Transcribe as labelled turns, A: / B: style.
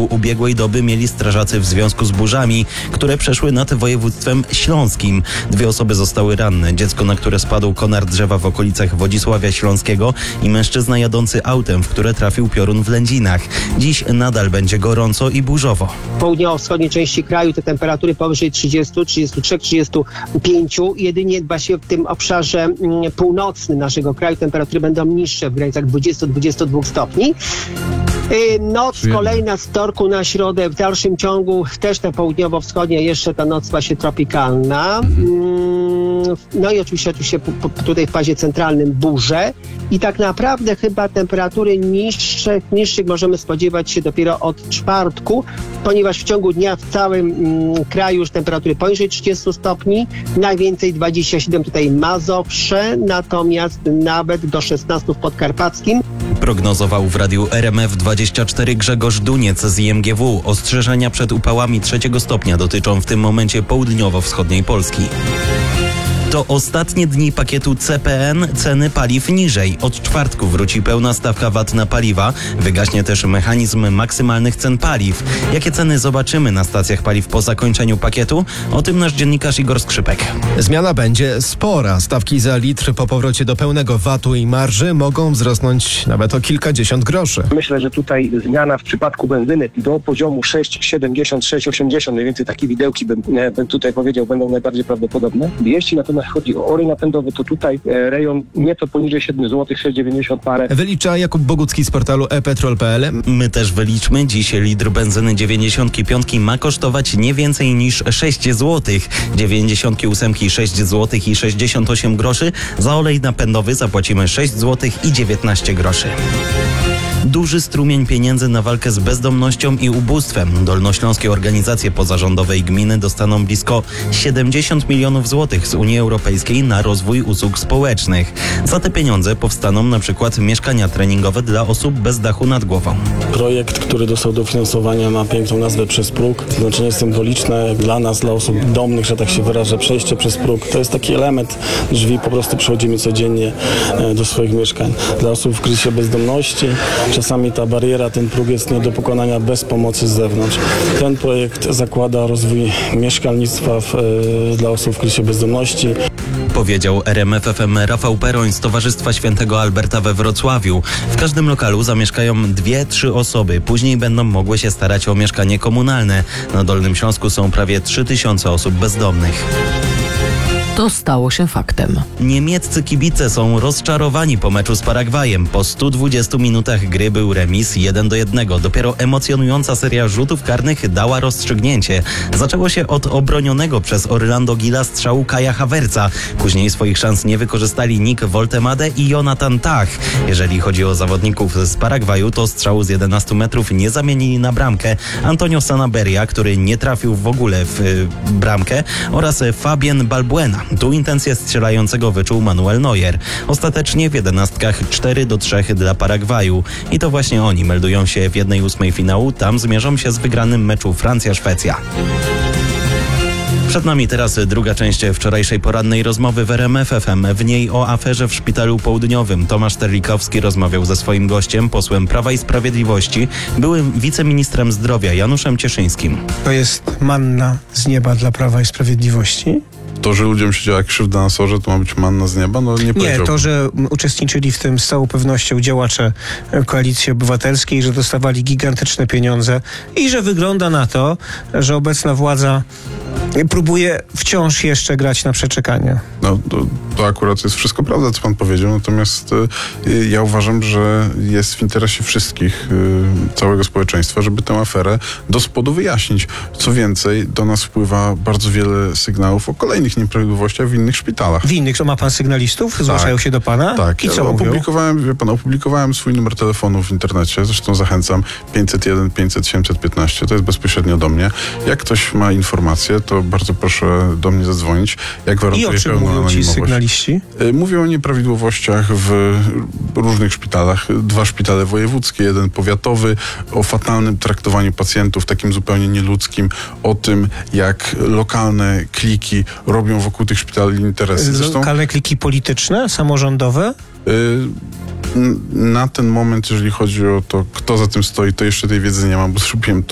A: początku ubiegłej doby mieli strażacy w związku z burzami, które przeszły nad województwem śląskim. 2 osoby zostały ranne. Dziecko, na które spadł konar drzewa w okolicach Wodzisławia Śląskiego i mężczyzna jadący autem, w które trafił piorun w Lędzinach. Dziś nadal będzie gorąco i burzowo.
B: W południowo-wschodniej części kraju te temperatury powyżej 30, 33, 35. Jedynie właśnie w tym obszarze północnym naszego kraju temperatury będą niższe w granicach 20-22 stopni. Noc kolejna z wtorku na środę, w dalszym ciągu też ta południowo-wschodnia, jeszcze ta noc właśnie tropikalna. No i oczywiście tutaj w fazie centralnym burze i tak naprawdę chyba temperatury niższych możemy spodziewać się dopiero od czwartku, ponieważ w ciągu dnia w całym kraju już temperatury poniżej 30 stopni, najwięcej 27 tutaj Mazowsze, natomiast nawet do 16 w Podkarpackim.
A: Prognozował w radiu RMF24 Grzegorz Duniec z IMGW. Ostrzeżenia przed upałami 3 stopnia dotyczą w tym momencie południowo-wschodniej Polski. To ostatnie dni pakietu CPN, ceny paliw niżej. Od czwartku wróci pełna stawka VAT na paliwa. Wygaśnie też mechanizm maksymalnych cen paliw. Jakie ceny zobaczymy na stacjach paliw po zakończeniu pakietu? O tym nasz dziennikarz Igor Skrzypek.
C: Zmiana będzie spora. Stawki za litr po powrocie do pełnego VAT-u i marży mogą wzrosnąć nawet o kilkadziesiąt groszy.
D: Myślę, że tutaj zmiana w przypadku benzyny do poziomu 6,70, 6,80, mniej więcej takie widełki bym tutaj powiedział, będą najbardziej prawdopodobne. Jeśli natomiast chodzi o olej napędowy, to tutaj rejon nieco poniżej 7 zł, 6,90 parę.
C: Wylicza Jakub Bogucki z portalu ePetrol.pl.
A: My też wyliczmy. Dziś litr benzyny 95 ma kosztować nie więcej niż 6 zł. 98 6 zł i 68 groszy. Za olej napędowy zapłacimy 6 zł i 19 groszy. Duży strumień pieniędzy na walkę z bezdomnością i ubóstwem. Dolnośląskie organizacje pozarządowe i gminy dostaną blisko 70 milionów złotych z Unii Europejskiej na rozwój usług społecznych. Za te pieniądze powstaną na przykład mieszkania treningowe dla osób bez dachu nad głową.
E: Projekt, który dostał dofinansowania, ma piękną nazwę Przez próg. Znaczenie symboliczne jak dla nas, dla osób domnych, że tak się wyrażę, przejście przez próg. To jest taki element drzwi, po prostu przechodzimy codziennie do swoich mieszkań. Dla osób w kryzysie bezdomności czasami ta bariera, ten próg jest nie do pokonania bez pomocy z zewnątrz. Ten projekt zakłada rozwój mieszkalnictwa dla osób w kryzysie bezdomności.
A: Powiedział RMF FM Rafał Peroń z Towarzystwa Świętego Alberta we Wrocławiu. W każdym lokalu zamieszkają 2-3 osoby. Później będą mogły się starać o mieszkanie komunalne. Na Dolnym Śląsku są prawie 3000 osób bezdomnych.
F: To stało się faktem.
A: Niemieccy kibice są rozczarowani po meczu z Paragwajem. Po 120 minutach gry był remis 1-1. Dopiero emocjonująca seria rzutów karnych dała rozstrzygnięcie. Zaczęło się od obronionego przez Orlando Gila strzału Kaja Havertza. Później swoich szans nie wykorzystali Nick Woltemade i Jonathan Tah. Jeżeli chodzi o zawodników z Paragwaju, to strzału z 11 metrów nie zamienili na bramkę Antonio Sanaberia, który nie trafił w ogóle w bramkę, oraz Fabien Balbuena. Tu intencję strzelającego wyczuł Manuel Neuer. Ostatecznie w 11 4-3 dla Paragwaju. I to właśnie oni meldują się w 1/8 finału. Tam zmierzą się z wygranym meczu Francja-Szwecja. Przed nami teraz druga część wczorajszej porannej rozmowy w RMF FM. W niej o aferze w Szpitalu Południowym. Tomasz Terlikowski rozmawiał ze swoim gościem, posłem Prawa i Sprawiedliwości, byłym wiceministrem zdrowia Januszem Cieszyńskim.
G: To jest manna z nieba dla Prawa i Sprawiedliwości?
H: To, że ludziom się działa krzywda na sorze, to ma być manna z nieba? No nie powiedziałbym.
G: Nie, to, że uczestniczyli w tym z całą pewnością działacze Koalicji Obywatelskiej, że dostawali gigantyczne pieniądze i że wygląda na to, że obecna władza próbuje wciąż jeszcze grać na przeczekanie.
H: No, to akurat jest wszystko prawda, co pan powiedział, natomiast ja uważam, że jest w interesie wszystkich, całego społeczeństwa, żeby tę aferę do spodu wyjaśnić. Co więcej, do nas wpływa bardzo wiele sygnałów o kolejnych nieprawidłowościach w innych szpitalach.
G: W innych, co ma pan sygnalistów? Zgłaszają się do pana?
H: Tak.
G: I co mówią?
H: Opublikowałem swój numer telefonu w internecie, zresztą zachęcam, 501 500 715, to jest bezpośrednio do mnie. Jak ktoś ma informacje, to bardzo proszę do mnie zadzwonić. Jak gwarantuję
G: I o czym
H: pełną
G: mówią ci
H: anonimowość.
G: sygnaliści?
H: Mówią o nieprawidłowościach w różnych szpitalach. 2 szpitale wojewódzkie, 1 powiatowy, o fatalnym traktowaniu pacjentów, takim zupełnie nieludzkim, o tym, jak lokalne kliki robią wokół tych szpitali interesy. Zresztą,
G: lokalne kliki polityczne, samorządowe?
H: Na ten moment, jeżeli chodzi o to, kto za tym stoi, to jeszcze tej wiedzy nie mam, bo zrobiłem